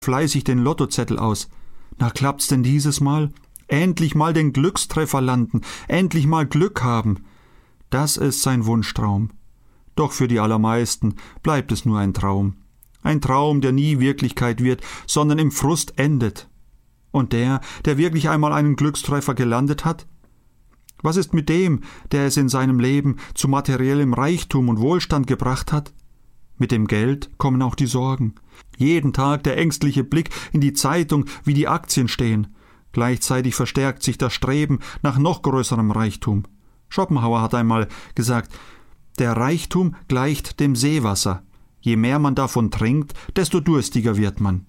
fleißig den Lottozettel aus. Na, klappt's denn dieses Mal? Endlich mal den Glückstreffer landen, endlich mal Glück haben. Das ist sein Wunschtraum. Doch für die allermeisten bleibt es nur ein Traum. Ein Traum, der nie Wirklichkeit wird, sondern im Frust endet. Und der wirklich einmal einen Glückstreffer gelandet hat? Was ist mit dem, der es in seinem Leben zu materiellem Reichtum und Wohlstand gebracht hat? Mit dem Geld kommen auch die Sorgen. Jeden Tag der ängstliche Blick in die Zeitung, wie die Aktien stehen. Gleichzeitig verstärkt sich das Streben nach noch größerem Reichtum. Schopenhauer hat einmal gesagt, der Reichtum gleicht dem Seewasser. Je mehr man davon trinkt, desto durstiger wird man.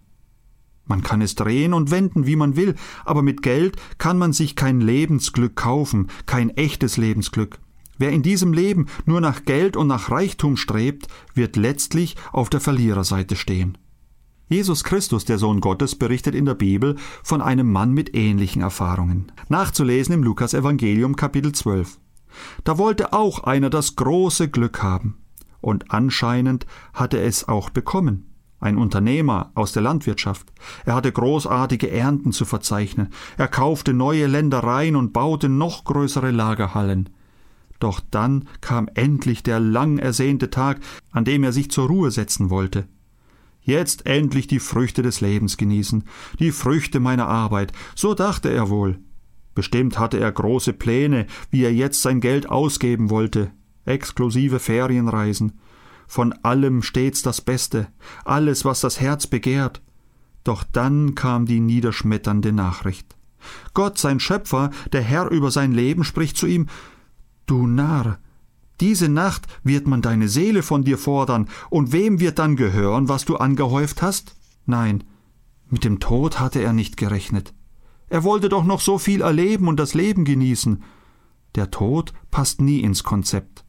Man kann es drehen und wenden, wie man will, aber mit Geld kann man sich kein Lebensglück kaufen, kein echtes Lebensglück. Wer in diesem Leben nur nach Geld und nach Reichtum strebt, wird letztlich auf der Verliererseite stehen. Jesus Christus, der Sohn Gottes, berichtet in der Bibel von einem Mann mit ähnlichen Erfahrungen. Nachzulesen im Lukas-Evangelium Kapitel 12. Da wollte auch einer das große Glück haben. Und anscheinend hatte es auch bekommen. Ein Unternehmer aus der Landwirtschaft. Er hatte großartige Ernten zu verzeichnen. Er kaufte neue Ländereien und baute noch größere Lagerhallen. Doch dann kam endlich der lang ersehnte Tag, an dem er sich zur Ruhe setzen wollte. Jetzt endlich die Früchte des Lebens genießen, die Früchte meiner Arbeit, so dachte er wohl. Bestimmt hatte er große Pläne, wie er jetzt sein Geld ausgeben wollte. Exklusive Ferienreisen. Von allem stets das Beste, alles, was das Herz begehrt. Doch dann kam die niederschmetternde Nachricht. Gott, sein Schöpfer, der Herr über sein Leben, spricht zu ihm: Du Narr, diese Nacht wird man deine Seele von dir fordern, und wem wird dann gehören, was du angehäuft hast? Nein, mit dem Tod hatte er nicht gerechnet. Er wollte doch noch so viel erleben und das Leben genießen. Der Tod passt nie ins Konzept.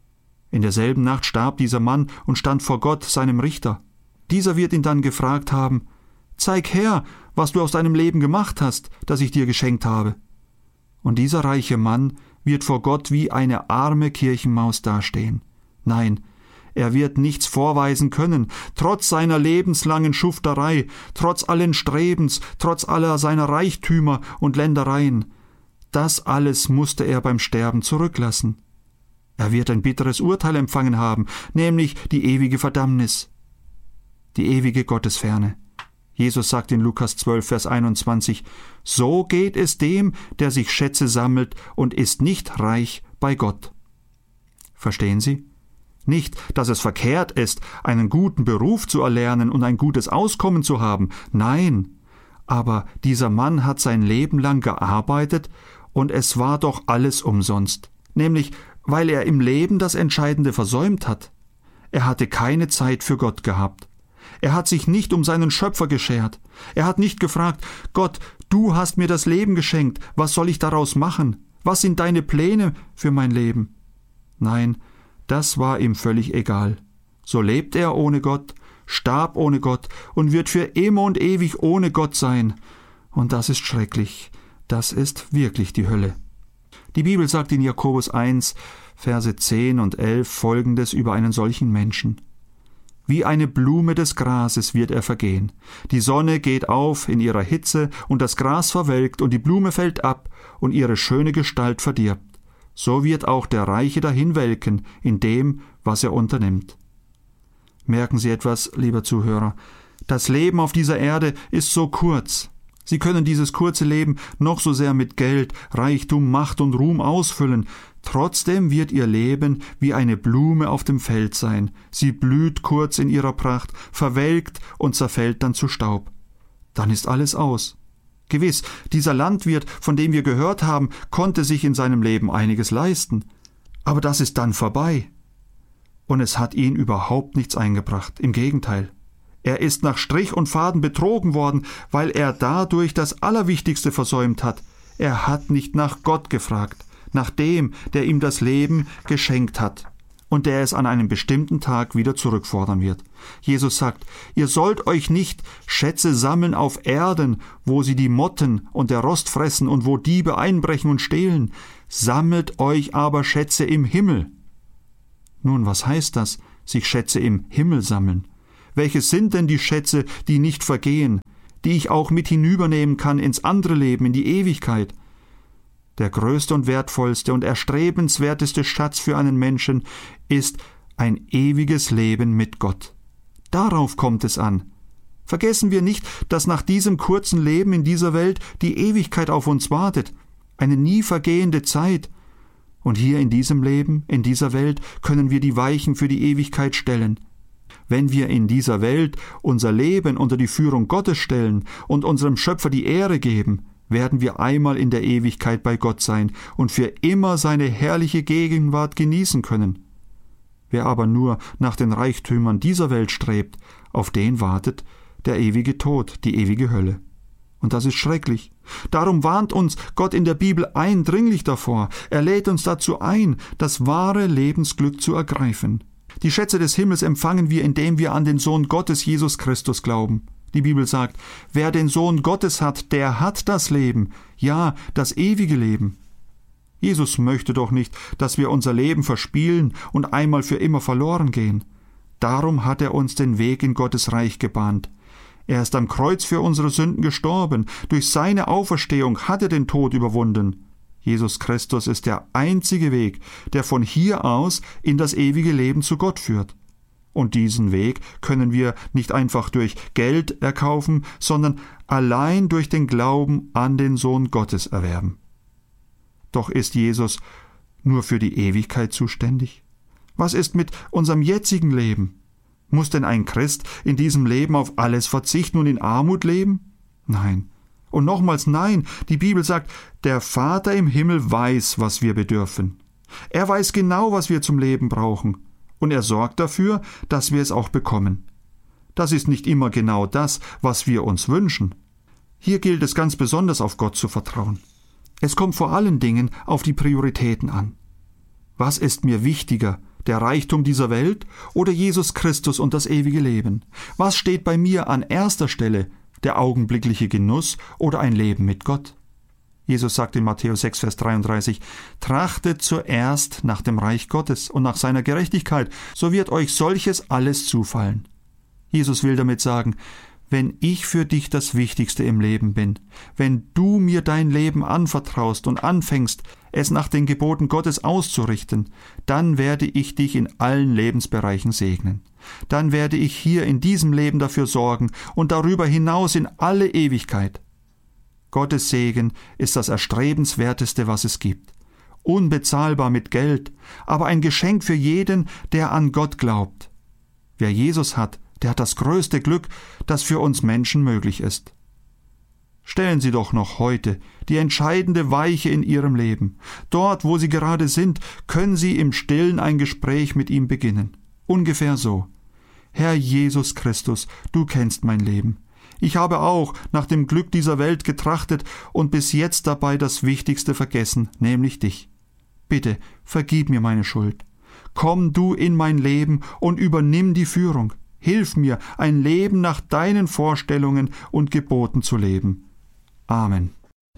In derselben Nacht starb dieser Mann und stand vor Gott, seinem Richter. Dieser wird ihn dann gefragt haben: Zeig her, was du aus deinem Leben gemacht hast, das ich dir geschenkt habe. Und dieser reiche Mann wird vor Gott wie eine arme Kirchenmaus dastehen. Nein, er wird nichts vorweisen können, trotz seiner lebenslangen Schufterei, trotz allen Strebens, trotz aller seiner Reichtümer und Ländereien. Das alles musste er beim Sterben zurücklassen. Er wird ein bitteres Urteil empfangen haben, nämlich die ewige Verdammnis, die ewige Gottesferne. Jesus sagt in Lukas 12, Vers 21, so geht es dem, der sich Schätze sammelt und ist nicht reich bei Gott. Verstehen Sie? Nicht, dass es verkehrt ist, einen guten Beruf zu erlernen und ein gutes Auskommen zu haben. Nein, aber dieser Mann hat sein Leben lang gearbeitet und es war doch alles umsonst. Nämlich, weil er im Leben das Entscheidende versäumt hat. Er hatte keine Zeit für Gott gehabt. Er hat sich nicht um seinen Schöpfer geschert. Er hat nicht gefragt: Gott, du hast mir das Leben geschenkt, was soll ich daraus machen? Was sind deine Pläne für mein Leben? Nein, das war ihm völlig egal. So lebt er ohne Gott, starb ohne Gott und wird für immer und ewig ohne Gott sein. Und das ist schrecklich. Das ist wirklich die Hölle. Die Bibel sagt in Jakobus 1, Verse 10 und 11 Folgendes über einen solchen Menschen. Wie eine Blume des Grases wird er vergehen. Die Sonne geht auf in ihrer Hitze, und das Gras verwelkt, und die Blume fällt ab, und ihre schöne Gestalt verdirbt. So wird auch der Reiche dahinwelken in dem, was er unternimmt. Merken Sie etwas, lieber Zuhörer. Das Leben auf dieser Erde ist so kurz. Sie können dieses kurze Leben noch so sehr mit Geld, Reichtum, Macht und Ruhm ausfüllen. Trotzdem wird ihr Leben wie eine Blume auf dem Feld sein. Sie blüht kurz in ihrer Pracht, verwelkt und zerfällt dann zu Staub. Dann ist alles aus. Gewiss, dieser Landwirt, von dem wir gehört haben, konnte sich in seinem Leben einiges leisten. Aber das ist dann vorbei. Und es hat ihn überhaupt nichts eingebracht. Im Gegenteil. Er ist nach Strich und Faden betrogen worden, weil er dadurch das Allerwichtigste versäumt hat. Er hat nicht nach Gott gefragt, nach dem, der ihm das Leben geschenkt hat und der es an einem bestimmten Tag wieder zurückfordern wird. Jesus sagt, ihr sollt euch nicht Schätze sammeln auf Erden, wo sie die Motten und der Rost fressen und wo Diebe einbrechen und stehlen. Sammelt euch aber Schätze im Himmel. Nun, was heißt das, sich Schätze im Himmel sammeln? Welche sind denn die Schätze, die nicht vergehen, die ich auch mit hinübernehmen kann ins andere Leben, in die Ewigkeit? Der größte und wertvollste und erstrebenswerteste Schatz für einen Menschen ist ein ewiges Leben mit Gott. Darauf kommt es an. Vergessen wir nicht, dass nach diesem kurzen Leben in dieser Welt die Ewigkeit auf uns wartet, eine nie vergehende Zeit. Und hier in diesem Leben, in dieser Welt, können wir die Weichen für die Ewigkeit stellen. Wenn wir in dieser Welt unser Leben unter die Führung Gottes stellen und unserem Schöpfer die Ehre geben, werden wir einmal in der Ewigkeit bei Gott sein und für immer seine herrliche Gegenwart genießen können. Wer aber nur nach den Reichtümern dieser Welt strebt, auf den wartet der ewige Tod, die ewige Hölle. Und das ist schrecklich. Darum warnt uns Gott in der Bibel eindringlich davor. Er lädt uns dazu ein, das wahre Lebensglück zu ergreifen. Die Schätze des Himmels empfangen wir, indem wir an den Sohn Gottes, Jesus Christus, glauben. Die Bibel sagt, wer den Sohn Gottes hat, der hat das Leben, ja, das ewige Leben. Jesus möchte doch nicht, dass wir unser Leben verspielen und einmal für immer verloren gehen. Darum hat er uns den Weg in Gottes Reich gebahnt. Er ist am Kreuz für unsere Sünden gestorben. Durch seine Auferstehung hat er den Tod überwunden. Jesus Christus ist der einzige Weg, der von hier aus in das ewige Leben zu Gott führt. Und diesen Weg können wir nicht einfach durch Geld erkaufen, sondern allein durch den Glauben an den Sohn Gottes erwerben. Doch ist Jesus nur für die Ewigkeit zuständig? Was ist mit unserem jetzigen Leben? Muss denn ein Christ in diesem Leben auf alles verzichten und in Armut leben? Nein. Und nochmals nein, die Bibel sagt, der Vater im Himmel weiß, was wir bedürfen. Er weiß genau, was wir zum Leben brauchen. Und er sorgt dafür, dass wir es auch bekommen. Das ist nicht immer genau das, was wir uns wünschen. Hier gilt es ganz besonders, auf Gott zu vertrauen. Es kommt vor allen Dingen auf die Prioritäten an. Was ist mir wichtiger, der Reichtum dieser Welt oder Jesus Christus und das ewige Leben? Was steht bei mir an erster Stelle, der augenblickliche Genuss oder ein Leben mit Gott? Jesus sagt in Matthäus 6, Vers 33, »Trachtet zuerst nach dem Reich Gottes und nach seiner Gerechtigkeit, so wird euch solches alles zufallen.« Jesus will damit sagen, wenn ich für dich das Wichtigste im Leben bin, wenn du mir dein Leben anvertraust und anfängst, es nach den Geboten Gottes auszurichten, dann werde ich dich in allen Lebensbereichen segnen. Dann werde ich hier in diesem Leben dafür sorgen und darüber hinaus in alle Ewigkeit. Gottes Segen ist das Erstrebenswerteste, was es gibt. Unbezahlbar mit Geld, aber ein Geschenk für jeden, der an Gott glaubt. Wer Jesus hat, der hat das größte Glück, das für uns Menschen möglich ist. Stellen Sie doch noch heute die entscheidende Weiche in Ihrem Leben. Dort, wo Sie gerade sind, können Sie im Stillen ein Gespräch mit ihm beginnen. Ungefähr so: Herr Jesus Christus, du kennst mein Leben. Ich habe auch nach dem Glück dieser Welt getrachtet und bis jetzt dabei das Wichtigste vergessen, nämlich dich. Bitte, vergib mir meine Schuld. Komm du in mein Leben und übernimm die Führung. Hilf mir, ein Leben nach deinen Vorstellungen und Geboten zu leben. Amen.